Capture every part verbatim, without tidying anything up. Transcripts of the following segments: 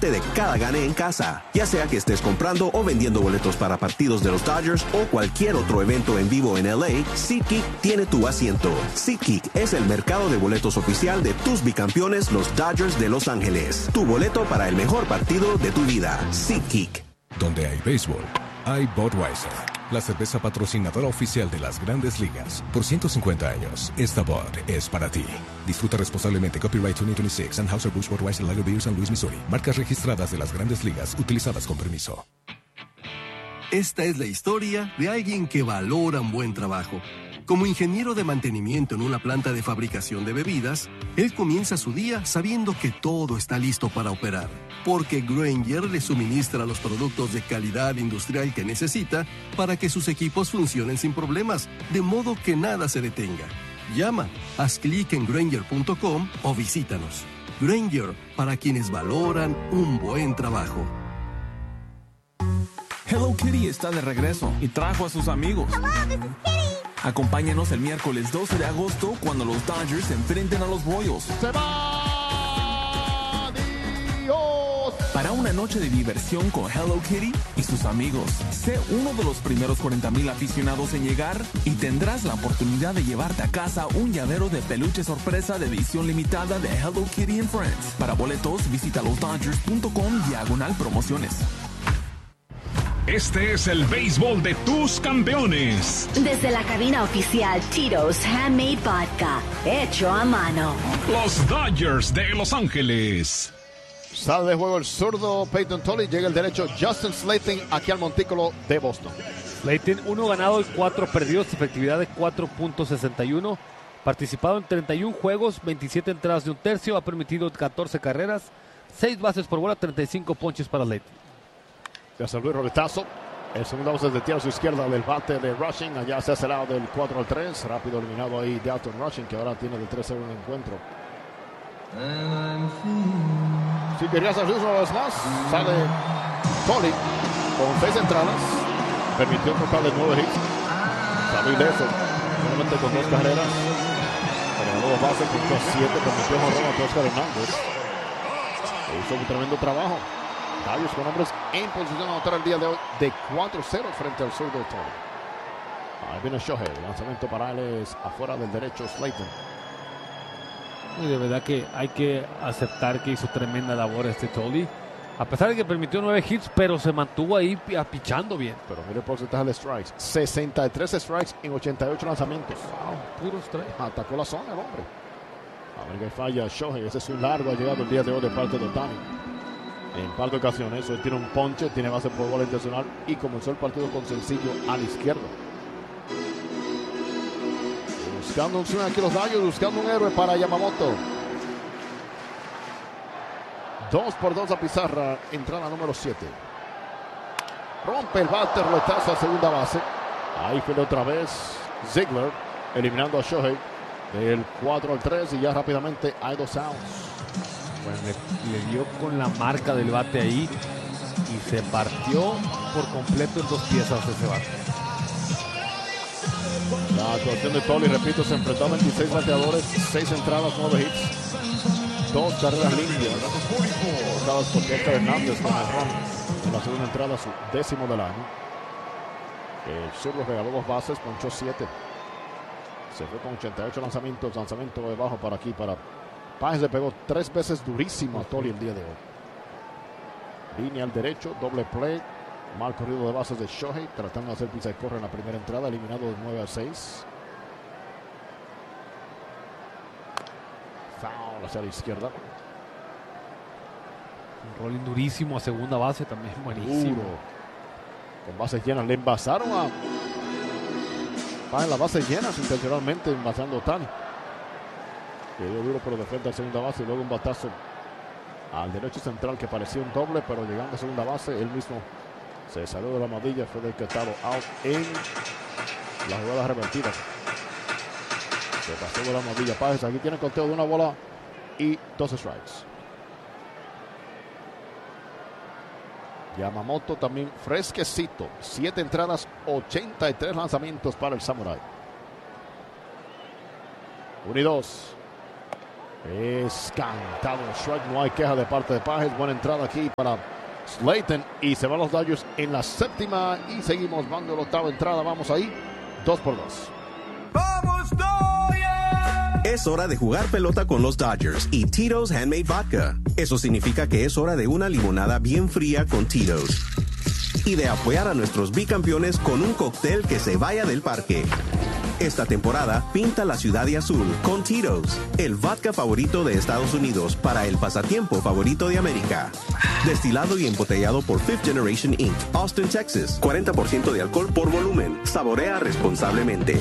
parte de cada gane en casa. Ya sea que estés comprando o vendiendo boletos para partidos de los Dodgers o cualquier otro evento en vivo en L A, SeatGeek tiene tu asiento. SeatGeek es el mercado de boletos oficial de tus bicampeones, los Dodgers de Los Ángeles. Tu boleto para el mejor partido de tu vida. SeatGeek. Donde hay béisbol, hay Budweiser, la cerveza patrocinadora oficial de las Grandes Ligas. Por ciento cincuenta años, esta Bud es para ti. Disfruta responsablemente. Copyright dos mil veintiséis. Anheuser-Busch Budweiser Lager Beer, San Luis, Missouri. Marcas registradas de las Grandes Ligas, utilizadas con permiso. Esta es la historia de alguien que valora un buen trabajo. Como ingeniero de mantenimiento en una planta de fabricación de bebidas, él comienza su día sabiendo que todo está listo para operar, porque Grainger le suministra los productos de calidad industrial que necesita para que sus equipos funcionen sin problemas, de modo que nada se detenga. Llama, haz clic en Grainger punto com o visítanos. Grainger, para quienes valoran un buen trabajo. Hello Kitty está de regreso y trajo a sus amigos. Hello, this is Kitty. Acompáñanos el miércoles doce de agosto cuando los Dodgers se enfrenten a los Royals. ¡Se va! ¡Dios! Para una noche de diversión con Hello Kitty y sus amigos. Sé uno de los primeros cuarenta mil aficionados en llegar y tendrás la oportunidad de llevarte a casa un llavero de peluche sorpresa de edición limitada de Hello Kitty and Friends. Para boletos, visita los dodgers punto com diagonal promociones. Este es el béisbol de tus campeones. Desde la cabina oficial Tito's Handmade Vodka, hecho a mano. Los Dodgers de Los Ángeles. Sale de juego el zurdo Peyton Tolly. Llega el derecho Justin Slayton aquí al montículo de Boston. Slayton, uno ganado y cuatro perdidos, efectividad de cuatro punto sesenta y uno. Participado en treinta y uno juegos, veintisiete entradas de un tercio. Ha permitido catorce carreras, seis bases por bola, treinta y cinco ponches para Slayton. Ya salió el roletazo. El segundo base de tierra a su izquierda del bate de Rushing. Allá se hace el lado del cuatro al tres. Rápido eliminado ahí de Dalton Rushing, que ahora tiene del tres cero un encuentro. Si querías hacer una vez más, sale Tolly con seis entradas. Permitió un total de nueve hits. Salió ileso, solamente con dos carreras. Ganó dos bases, punto siete. Permitió jonrón a Oscar Hernández. Hizo un tremendo trabajo. Dodgers con hombres en posición de anotar el día de hoy de cuatro cero frente al sur de Tolly. Ahí viene Shohei. El lanzamiento para él es afuera del derecho Slayton. Y de verdad que hay que aceptar que hizo tremenda labor este Tolly. A pesar de que permitió nueve hits, pero se mantuvo ahí pichando bien. Pero mire el porcentaje de strikes. sesenta y tres strikes en ochenta y ocho lanzamientos. Wow, puro strike. Atacó la zona el hombre. A ver que falla Shohei. Ese es un largo ha llegado el día de hoy de parte de Ohtani. En par de ocasiones, él tiene un ponche, tiene base por bola intencional y comenzó el partido con sencillo a la izquierda. Buscando un swing aquí los Dodgers, buscando un héroe para Yamamoto. Dos por dos a pizarra, entrada número siete. Rompe el bate, roletazo a segunda base. Ahí fue otra vez Ziegler, eliminando a Shohei del cuatro al tres y ya rápidamente hay dos outs. Bueno, le, le dio con la marca del bate ahí y se partió por completo en dos piezas ese bate. La actuación de Tolly, repito, se enfrentó a veintiséis bateadores, seis entradas, nueve hits, dos carreras limpias, dadas por Oscar Hernández con el ron en la segunda entrada, su décimo del año. El zurdo regaló dos bases, ponchó siete. Se fue con ochenta y ocho lanzamientos, lanzamiento de bajo para aquí, para Páez. Le pegó tres veces durísimo a Tolly el día de hoy. Línea al derecho, doble play. Mal corrido de bases de Shohei, tratando de hacer pisa y corre en la primera entrada, eliminado de nueve a seis. Foul hacia la izquierda. Un rolling durísimo a segunda base también, buenísimo. Duro. Con bases llenas, le envasaron a Páez las bases llenas intencionalmente, envasando a Ohtani. Le dio duro por de frente a segunda base y luego un batazo al derecho central que parecía un doble, pero llegando a segunda base, él mismo se salió de la madilla, fue decretado out en la jugada revertida. Se pasó de la madilla Páez. Aquí tiene conteo de una bola y dos strikes. Yamamoto también fresquecito. Siete entradas, ochenta y tres lanzamientos para el Samurai. Uno y dos. Es cantado strike, no hay queja de parte de Pages. Buena entrada aquí para Slayton y se van los Dodgers en la séptima y seguimos dando la octava entrada. Vamos ahí, dos por dos. ¡Vamos, Dodgers! Es hora de jugar pelota con los Dodgers y Tito's Handmade Vodka. Eso significa que es hora de una limonada bien fría con Tito's. Y de apoyar a nuestros bicampeones con un cóctel que se vaya del parque. Esta temporada, pinta la ciudad de azul con Tito's, el vodka favorito de Estados Unidos para el pasatiempo favorito de América. Destilado y embotellado por Fifth Generation incorporated, Austin, Texas. cuarenta por ciento de alcohol por volumen. Saborea responsablemente.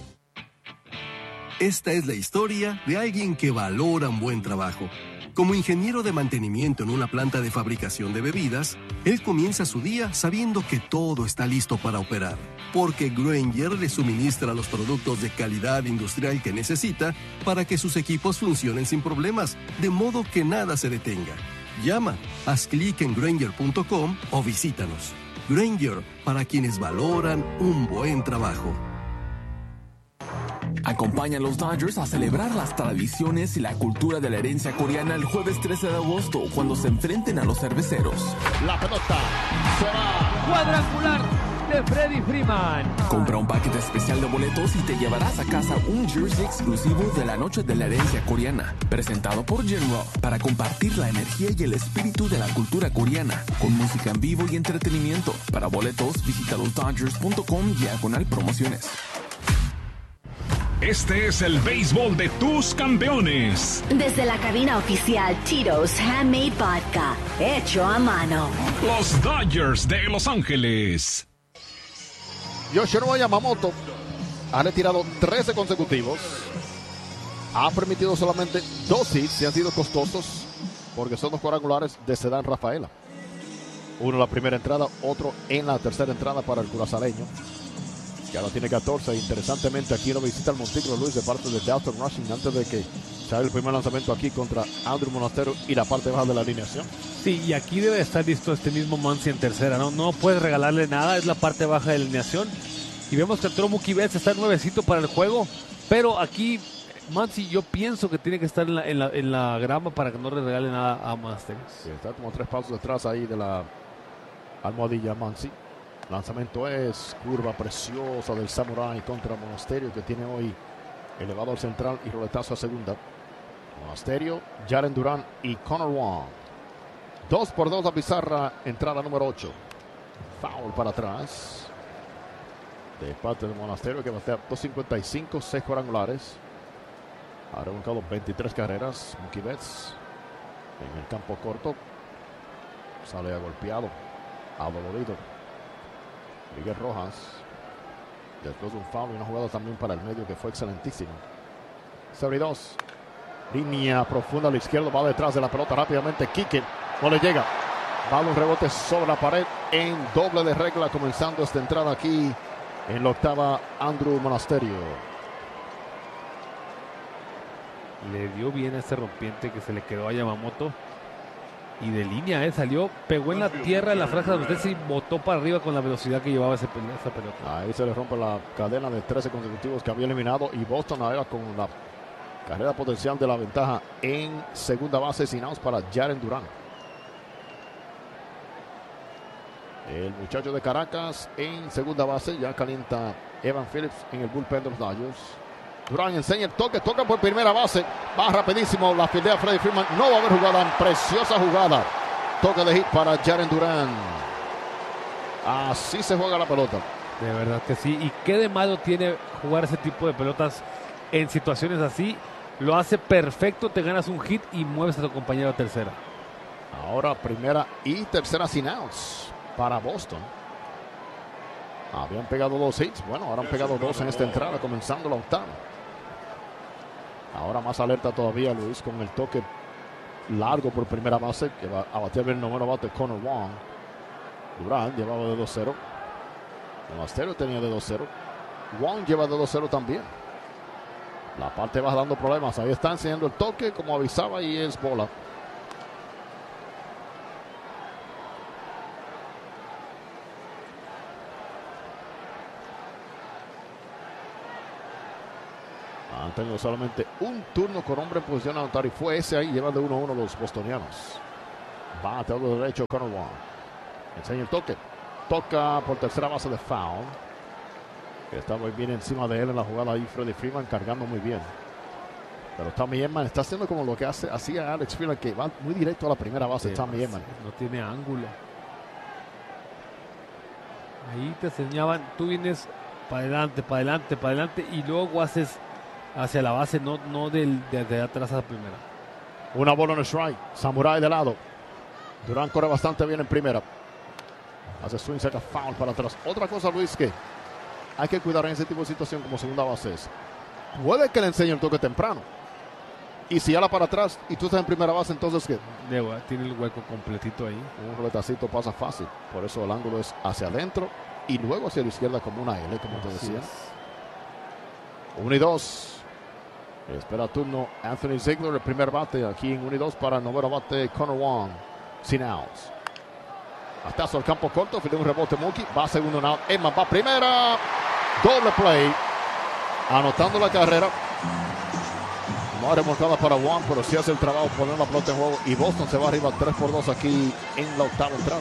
Esta es la historia de alguien que valora un buen trabajo. Como ingeniero de mantenimiento en una planta de fabricación de bebidas, él comienza su día sabiendo que todo está listo para operar, porque Grainger le suministra los productos de calidad industrial que necesita para que sus equipos funcionen sin problemas, de modo que nada se detenga. Llama, haz clic en Grainger punto com o visítanos. Grainger, para quienes valoran un buen trabajo. Acompaña a los Dodgers a celebrar las tradiciones y la cultura de la herencia coreana el jueves trece de agosto, cuando se enfrenten a los cerveceros. La pelota será cuadrangular de Freddie Freeman. Compra un paquete especial de boletos y te llevarás a casa un jersey exclusivo de la noche de la herencia coreana, presentado por Jinro, para compartir la energía y el espíritu de la cultura coreana, con música en vivo y entretenimiento. Para boletos, visita los dodgers punto com diagonal promociones. Este es el béisbol de tus campeones. Desde la cabina oficial Tito's Handmade Vodka, hecho a mano. Los Dodgers de Los Ángeles. Yoshinobu Yamamoto ha retirado trece consecutivos. Ha permitido solamente dos hits y han sido costosos porque son dos cuadrangulares de Cedán Rafaela. Uno en la primera entrada, otro en la tercera entrada para el curazaleño, que ahora tiene catorce. Interesantemente, aquí lo visita el Montículo Luis de parte de Dalton Rushing antes de que se haga el primer lanzamiento aquí contra Andrew Monasterio y la parte baja de la alineación. Sí, y aquí debe estar listo este mismo Muncy en tercera, ¿no? No puedes regalarle nada, es la parte baja de la alineación. Y vemos que entró Mookie Betts, está nuevecito para el juego, pero aquí Muncy yo pienso que tiene que estar en la, en la, en la grama para que no le regale nada a Monasterio. Sí, está como tres pasos detrás ahí de la almohadilla Muncy. Lanzamiento es curva preciosa del Samurai contra Monasterio, que tiene hoy elevador central y roletazo a segunda. Monasterio, Jaren Duran y Connor Wong. Dos por dos la pizarra, entrada número ocho. Foul para atrás de parte del Monasterio, que batea dos cincuenta y cinco, seis cuadrangulares. Ha rebuscado veintitrés carreras. Mookie Betts en el campo corto. Sale agolpeado, adolorido. Miguel Rojas, después de un foul y una jugada también para el medio que fue excelentísima. cero y dos. Línea profunda a la izquierda, va detrás de la pelota rápidamente. Quique no le llega. Va un rebote sobre la pared en doble de regla, comenzando esta entrada aquí en la octava. Andrew Monasterio. Le dio bien a ese rompiente que se le quedó a Yamamoto. Y de línea, ¿eh? Salió, pegó en la tierra en la franja de advertencia y botó para arriba con la velocidad que llevaba ese, esa pelota. Ahí se le rompe la cadena de trece consecutivos que había eliminado. Y Boston ahora con la carrera potencial de la ventaja en segunda base, sin outs para Jaren Duran. El muchacho de Caracas en segunda base. Ya calienta Evan Phillips en el bullpen de los Dodgers. Durán enseña el toque, toca por primera base, va rapidísimo, la fildea Freddie Freeman, no va a haber jugada, preciosa jugada, toque de hit para Jaren Duran. Así se juega la pelota. De verdad que sí, y qué de malo tiene jugar ese tipo de pelotas en situaciones así, lo hace perfecto, te ganas un hit y mueves a tu compañero a tercera. Ahora primera y tercera sin outs para Boston. Habían pegado dos hits, bueno, ahora han pegado dos en esta entrada, comenzando la octava. Ahora más alerta todavía Luis con el toque largo por primera base que va a batear el noveno bate Connor Wong. Durán llevaba de dos cero. Monasterio tenía de dos cero. Wong lleva de dos cero también. La parte baja dando problemas. Ahí está enseñando el toque como avisaba y es bola. Han tenido solamente un turno con hombre en posición de anotar y fue ese ahí, llevan de uno a uno los bostonianos. Bateador derecho, Connor Wong. Enseña el toque. Toca por tercera base de foul. Está muy bien encima de él en la jugada ahí. Freddie Freeman cargando muy bien. Pero Tommy Edman está haciendo como lo que hace, hacía Alex Freeman, que va muy directo a la primera base. Sí, Tommy Edman. No tiene ángulo. Ahí te enseñaban, tú vienes para adelante, para adelante, para adelante y luego haces hacia la base, no, no del, desde atrás a la primera. Una bola en el strike. Samurai de lado. Durán corre bastante bien en primera. Hace swing, saca foul para atrás. Otra cosa, Luis, que hay que cuidar en ese tipo de situación como segunda base es, puede que le enseñe el toque temprano. Y si ala para atrás y tú estás en primera base, entonces ¿qué? Tiene el hueco completito ahí. Un retacito pasa fácil. Por eso el ángulo es hacia adentro y luego hacia la izquierda como una L, como te decía. uno y dos. Espera turno Anthony Ziegler, el primer bate aquí en uno y dos para el noveno bate Connor Wong. Sin outs. Hasta al campo corto, fue un rebote Mookie, va segundo out. Edman va primera. Doble play. Anotando la carrera. No hay remolcada para Wong, pero sí hace el trabajo poner la pelota en juego. Y Boston se va arriba tres por dos aquí en la octava entrada.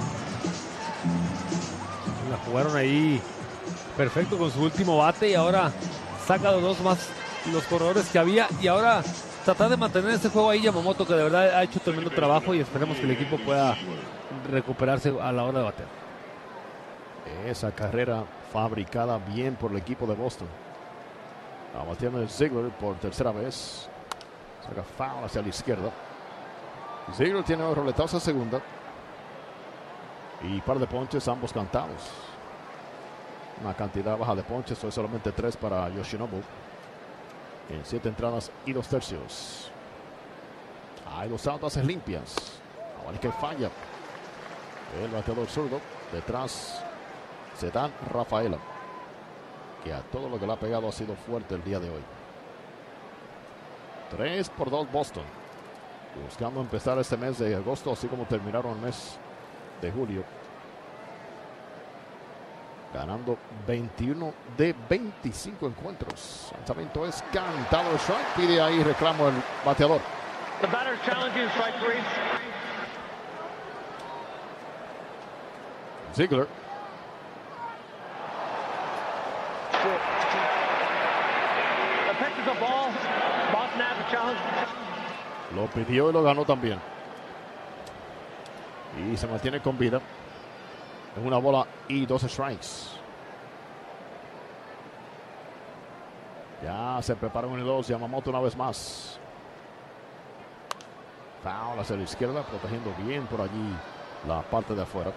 La jugaron ahí perfecto con su último bate y ahora saca los dos más los corredores que había y ahora tratar de mantener ese juego ahí Yamamoto, que de verdad ha hecho tremendo trabajo y esperemos que el equipo pueda recuperarse a la hora de bater. Esa carrera fabricada bien por el equipo de Boston. Va bateando el Ziegler por tercera vez. Saca foul hacia la izquierda. Ziegler tiene un roletazo a segunda. Y par de ponches ambos cantados. Una cantidad baja de ponches, hoy solamente tres para Yoshinobu. En siete entradas y dos tercios. Hay dos altas limpias. Ahora es que falla. El bateador zurdo. Detrás se da Rafaela, que a todo lo que le ha pegado ha sido fuerte el día de hoy. tres por dos Boston. Buscando empezar este mes de agosto, así como terminaron el mes de julio. Ganando veintiuno de veinticinco encuentros. Lanzamiento es cantado el strike. Pide ahí reclamo el bateador. The batter challenging strike three. Ziegler. The pitch is a ball. Boston has a challenge. Lo pidió y lo ganó también. Y se mantiene con vida. En una bola y dos strikes. Ya se prepara uno y dos. Yamamoto una vez más. Foul hacia la izquierda, protegiendo bien por allí la parte de afuera.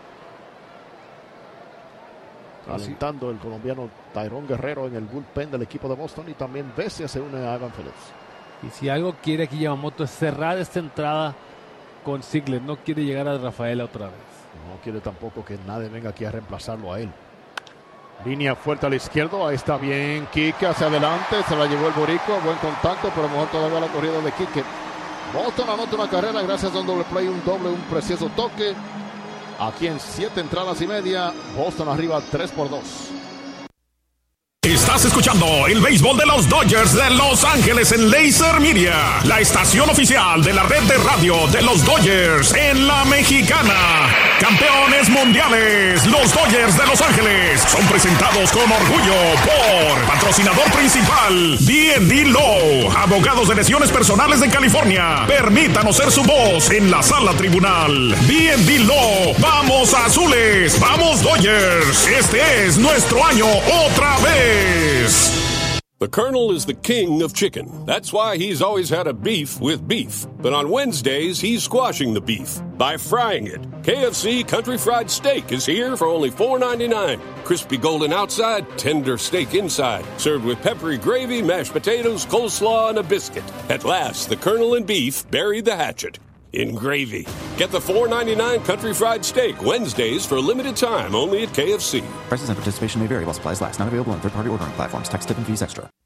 Calentando el colombiano Tyrone Guerrero en el bullpen del equipo de Boston. Y también Vesia se une a Evan Phillips. Y si algo quiere aquí Yamamoto es cerrar esta entrada con Ziegler. No quiere llegar a Rafaela otra vez. No quiere tampoco que nadie venga aquí a reemplazarlo a él. Línea fuerte a la izquierda. Ahí está bien Quique hacia adelante. Se la llevó el boricua. Buen contacto, pero a lo mejor todavía la corrida de Quique. Boston anota una carrera gracias a un doble play, un doble, un precioso toque. Aquí en siete entradas y media. Boston arriba tres por dos. Estás escuchando el béisbol de los Dodgers de Los Ángeles en Laser Media, la estación oficial de la red de radio de los Dodgers en la Mexicana. Campeones mundiales, los Dodgers de Los Ángeles son presentados con orgullo por patrocinador principal D and D Law, abogados de lesiones personales de California. Permítanos ser su voz en la sala tribunal. D and D Law, vamos azules, vamos Dodgers. Este es nuestro año otra vez. The Colonel is the king of chicken. That's why he's always had a beef with beef. But on Wednesdays, he's squashing the beef by frying it. K F C Country Fried Steak is here for only four ninety-nine. Crispy golden outside, tender steak inside. Served with peppery gravy, mashed potatoes, coleslaw, and a biscuit. At last, the Colonel and beef buried the hatchet in gravy. Get the four ninety-nine Country Fried Steak Wednesdays for a limited time only at K F C. Prices and participation may vary while supplies last. Not available on third-party ordering platforms. Tax, tip, and fees extra.